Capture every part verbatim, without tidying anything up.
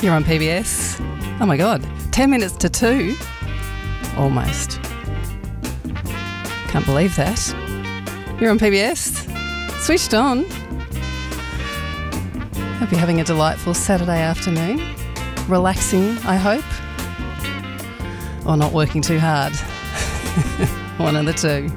You're on P B S. Oh my God, ten minutes to two. Almost. Can't believe that. You're on P B S. Switched on. Hope you're having a delightful Saturday afternoon. Relaxing, I hope. Or not working too hard. One of the two.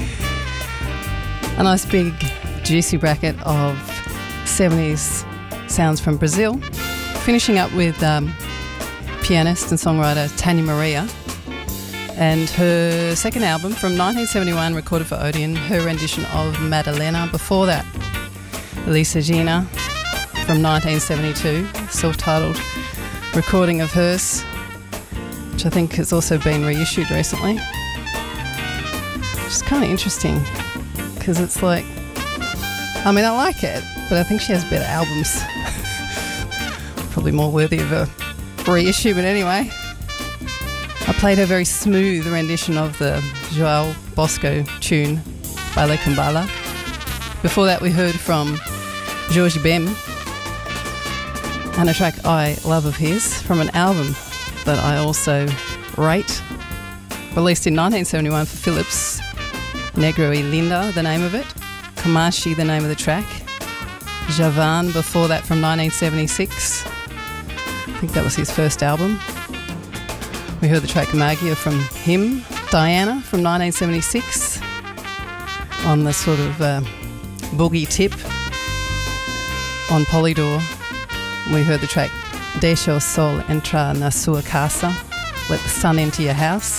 A nice big juicy bracket of seventies sounds from Brazil. Finishing up with um, pianist and songwriter Tânia Maria and her second album from nineteen seventy-one, recorded for Odeon, her rendition of Madalena. Before that, Lisa Gina from nineteen seventy-two, self-titled recording of hers, which I think has also been reissued recently. Which is kind of interesting because it's like, I mean, I like it, but I think she has better albums. Probably more worthy of a reissue, but anyway. I played her very smooth rendition of the João Bosco tune, Baile Kumbala. Before that, we heard from Jorge Ben and a track I love of his from an album that I also rate, released in nineteen seventy-one for Philips. Negro y Linda, the name of it. Kamashi, the name of the track. Javan, before that, from nineteen seventy-six. I think that was his first album. We heard the track Magia from him. Diana from nineteen seventy-six, on the sort of uh, boogie tip on Polydor. We heard the track Deixa o Sol Entrar na Sua Casa, Let the Sun Enter Your House,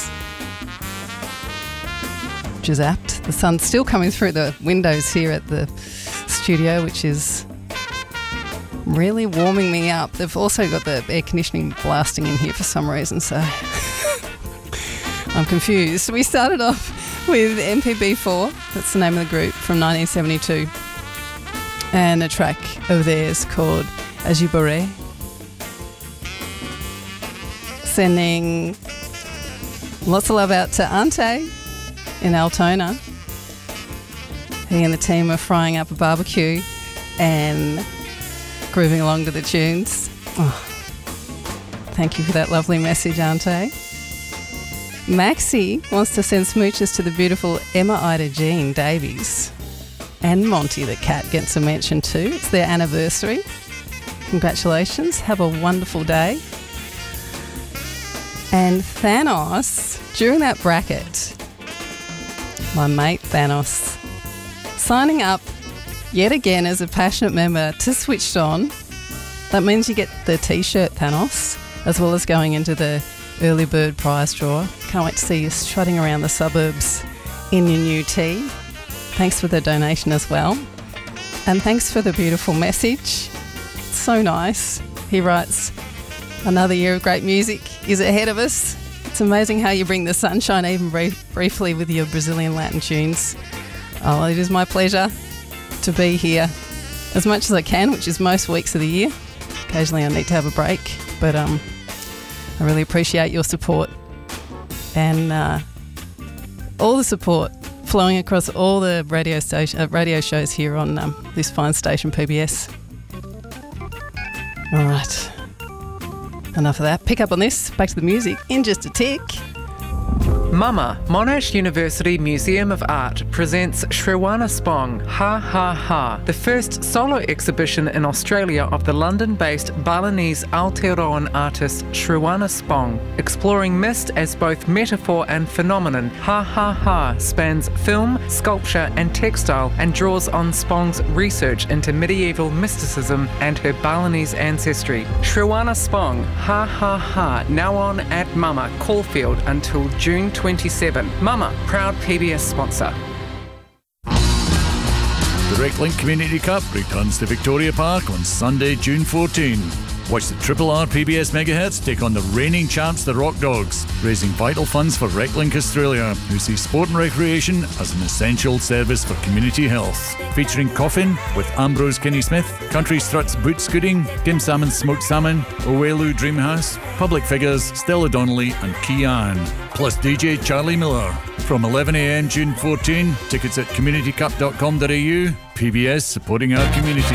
which is apt. The sun's still coming through the windows here at the studio, which is really warming me up. They've also got the air conditioning blasting in here for some reason, so I'm confused. We started off with M P B four, that's the name of the group, from nineteen seventy-two, and a track of theirs called Ajibare. Sending lots of love out to Ante in Altona. He and the team are frying up a barbecue and grooving along to the tunes. Oh, thank you for that lovely message, Ante. Maxie wants to send smooches to the beautiful Emma Ida Jean Davies and Monty the cat gets a mention too. It's their anniversary. Congratulations. Have a wonderful day. And Thanos, during that bracket, my mate Thanos, signing up yet again as a passionate member to Switched On. That means you get the t-shirt, Thanos, as well as going into the early bird prize draw. Can't wait to see you strutting around the suburbs in your new tee. Thanks for the donation as well. And thanks for the beautiful message. It's so nice. He writes, another year of great music is ahead of us. It's amazing how you bring the sunshine even brief, briefly with your Brazilian Latin tunes. Oh, it is my pleasure to be here as much as I can, which is most weeks of the year. Occasionally I need to have a break, but um, I really appreciate your support and uh, all the support flowing across all the radio station, uh, radio shows here on um, this fine station, P B S. All right, enough of that. Pick up on this. Back to the music in just a tick. Mama, Monash University Museum of Art presents Shrewana Spong, Ha Ha Ha, the first solo exhibition in Australia of the London-based Balinese Aotearoan artist Shrewana Spong. Exploring mist as both metaphor and phenomenon, Ha Ha Ha spans film, sculpture and textile and draws on Spong's research into medieval mysticism and her Balinese ancestry. Shrewana Spong, Ha Ha Ha, now on at Mama, Caulfield until June twenty-seventh. Mama, proud P B S sponsor. The RecLink Community Cup returns to Victoria Park on Sunday, June fourteenth. Watch the Triple R P B S Megahertz take on the reigning champs, the Rock Dogs, raising vital funds for RecLink Australia, who see sport and recreation as an essential service for community health. Featuring Coffin with Ambrose Kenny-Smith, Country Struts Boots Gooding, Kim Salmon's Smoked Salmon, Owelu Dreamhouse, Public Figures, Stella Donnelly and Kian, plus D J Charlie Miller. From eleven a m June fourteenth, tickets at community cup dot com dot a u. P B S supporting our community.